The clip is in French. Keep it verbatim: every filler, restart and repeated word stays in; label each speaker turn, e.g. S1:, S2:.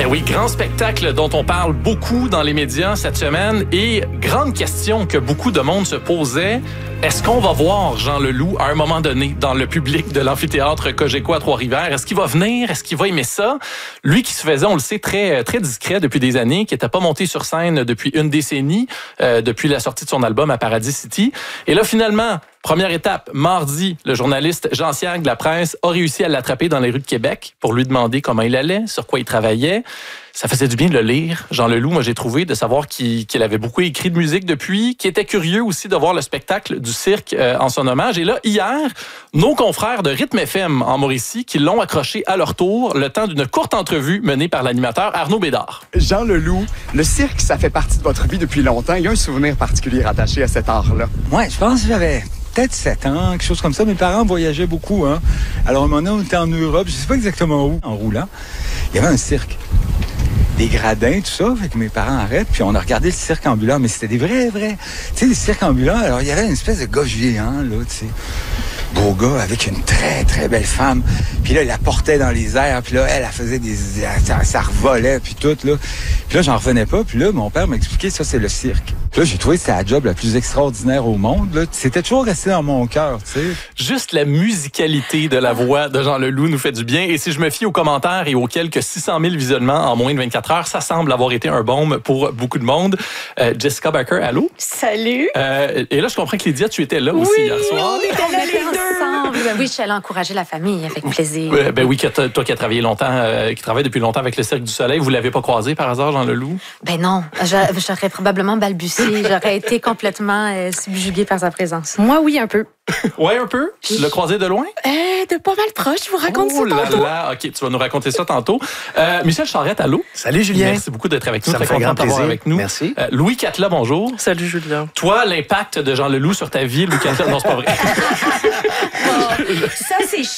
S1: oui, grand spectacle dont on parle beaucoup dans les médias cette semaine et grande question que beaucoup de monde se posait. Est-ce qu'on va voir Jean Leloup à un moment donné dans le public de l'amphithéâtre Cogeco à Trois-Rivières? Est-ce qu'il va venir? Est-ce qu'il va aimer ça? Lui qui se faisait, on le sait, très très discret depuis des années, qui n'était pas monté sur scène depuis une décennie, euh, depuis la sortie de son album à Paradis City. Et là, finalement, première étape, mardi, le journaliste Jean Siag de La Presse a réussi à l'attraper dans les rues de Québec pour lui demander comment il allait, sur quoi il travaillait. Ça faisait du bien de le lire, Jean Leloup, moi j'ai trouvé, de savoir qu'il, qu'il avait beaucoup écrit de musique depuis, qu'il était curieux aussi de voir le spectacle du cirque euh, en son hommage. Et là, hier, nos confrères de Rythme F M en Mauricie qui l'ont accroché à leur tour le temps d'une courte entrevue menée par l'animateur Arnaud Bédard.
S2: Jean Leloup, le cirque, ça fait partie de votre vie depuis longtemps. Il y a un souvenir particulier rattaché à cet art-là.
S3: Oui, je pense que j'avais peut-être sept ans, quelque chose comme ça. Mes parents voyageaient beaucoup. Hein. Alors, à un moment donné, on était en Europe, je ne sais pas exactement où, en roulant. Il y avait un cirque. Des gradins, tout ça, fait que mes parents arrêtent, puis on a regardé le cirque ambulant, mais c'était des vrais, vrais, tu sais, des cirques ambulants. Alors, il y avait une espèce de gars géant, là, tu sais, beau gars, avec une très, très belle femme, puis là, il la portait dans les airs, puis là, elle, elle faisait des... ça, ça revolait, puis tout, là. Puis là, j'en revenais pas, puis là, mon père m'a expliqué, ça, c'est le cirque. Puis là, j'ai trouvé que c'était la job la plus extraordinaire au monde, là. C'était toujours resté dans mon cœur, tu sais.
S1: Juste la musicalité de la voix de Jean Leloup nous fait du bien, et si je me fie aux commentaires et aux quelques six cent mille visionnements en moins de vingt-quatre heures, ça semble avoir été un baume pour beaucoup de monde. Euh, Jessica Barker, allô?
S4: Salut!
S1: Euh, et là, je comprends que Lydia, tu étais là
S4: oui,
S1: aussi hier soir.
S4: Oui, on est les deux! Ben oui, je suis allée encourager la famille avec plaisir.
S1: Euh, ben oui, que toi qui as travaillé longtemps, euh, qui travaille depuis longtemps avec le Cirque du Soleil, vous l'avez pas croisé par hasard, Jean Leloup?
S4: Ben non, j'aurais probablement balbutié, j'aurais été complètement euh, subjuguée par sa présence.
S5: Moi, oui, un peu.
S1: Ouais, un peu? Tu l'as croisé de loin?
S5: Euh, de pas mal proche, je vous raconte
S1: oh
S5: ça tantôt.
S1: Là là, OK, tu vas nous raconter ça tantôt. Euh, Michel Charette, allô?
S6: Salut, Julien.
S1: Merci beaucoup d'être avec nous.
S6: Ça me fait grand plaisir. Avec nous.
S1: Merci. Euh, Louis Catla, bonjour.
S6: Salut, Julien.
S1: Toi, l'impact de Jean Leloup sur ta vie, Louis Catla, non, c'est pas vrai.
S4: Oh, ça, c'est